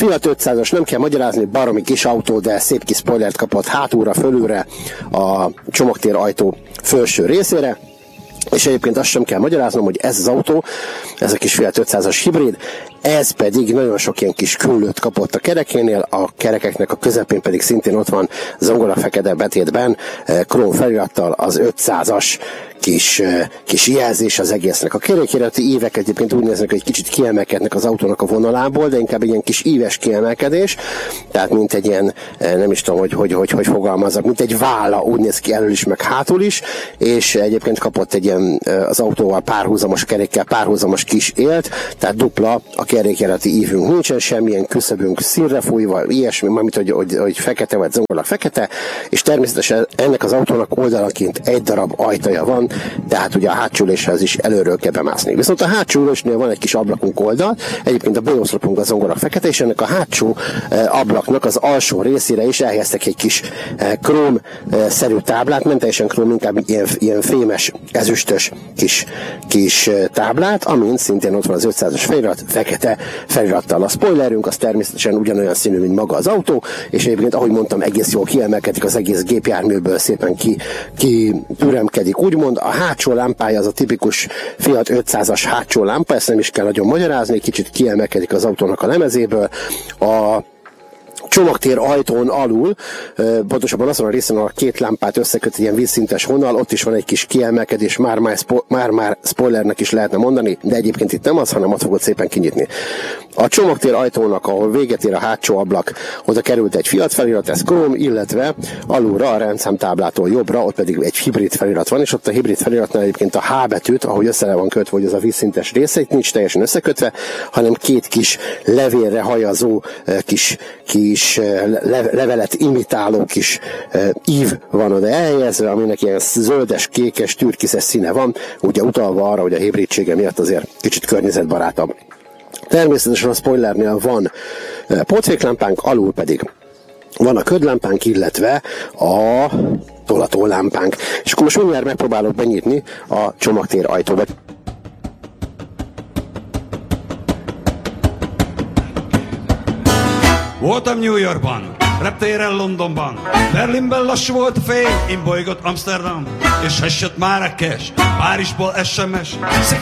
Fiat 500-as, nem kell magyarázni, baromi kis autó, de szép kis spoilert kapott hátulra, fölülre, a csomagtér ajtó felső részére. És egyébként azt sem kell magyaráznom, hogy ez az autó, ez a kis Fiat 500-as hibrid, ez pedig nagyon sok ilyen kis küllőt kapott a kerekénél, a kerekeknek a közepén pedig szintén ott van zongora fekete betétben, króm felirattal az 500-as kis jelzés az egésznek. A kerékirati ívek egyébként úgy néznek, hogy egy kicsit kiemelkednek az autónak a vonalából, de inkább egy ilyen kis íves kiemelkedés, tehát mint egy ilyen, nem is tudom, hogy fogalmazzak, mint egy válla, úgy néz ki elől is, meg hátul is, és egyébként kapott egy ilyen az autóval párhuzamos kerékkel párhuzamos kis élt, tehát dupla a kerékirati ívünk, nincsen semmilyen küszöbünk színre fújva, ilyesmi, mármint hogy fekete vagy zongorak fekete, és természetesen ennek az autónak oldalanként egy darab ajtaja van, tehát ugye a hátsó üléshez is előről kell bemászni. Viszont a hátsó ülésnél van egy kis ablakunk oldal, egyébként a B-oszlopunk a zongorak fekete, és ennek a hátsó ablaknak az alsó részére is elhelyeztek egy kis króm-szerű táblát, nem teljesen króm, inkább ilyen fémes, ezüstös kis táblát, amin szintén ott van az 500-as felirat, fekete felirattal. A spoilerünk az természetesen ugyanolyan színű, mint maga az autó, és egyébként, ahogy mondtam, egész jól kiemelkedik az egész gépjárműből, szépen türemkedik, úgymond. A hátsó lámpája az a tipikus Fiat 500-as hátsó lámpa, ezt nem is kell nagyon magyarázni, kicsit kiemelkedik az autónak a lemezéből. A csomagtér ajtón alul, pontosabban azon a részen, ahol a két lámpát összeköt egy ilyen vízszintes vonal, ott is van egy kis kiemelkedés, már spoilernek is lehetne mondani, de egyébként itt nem az, hanem ott fogod szépen kinyitni. A csomagtér ajtónak, ahol véget ér a hátsó ablak, oda került egy Fiat felirat, ez króm, illetve alulra a rendszámtáblától jobbra, ott pedig egy hibrid felirat van, és ott a hibrid feliratnál egyébként a H betűt, ahogy össze le van kötve, hogy az a vízszintes része, itt nincs teljesen összekötve, hanem két kis levélre hajazó kis levelet imitáló kis ív van oda elhelyezve, aminek ilyen zöldes, kékes, türkiszes színe van, ugye utalva arra, hogy a hibridsége miatt azért kicsit környezetbarátabb. Természetesen a spoilernél van pótféklámpánk, alul pedig van a ködlámpánk, illetve a tolatólámpánk. És akkor most mindjárt megpróbálok benyitni a csomagtér ajtóba. Voltam New Yorkban, reptéren Londonban, Berlinben lassú volt a fény, én bolygott Amsterdam, és esett Marrakes, Párizsból SMS,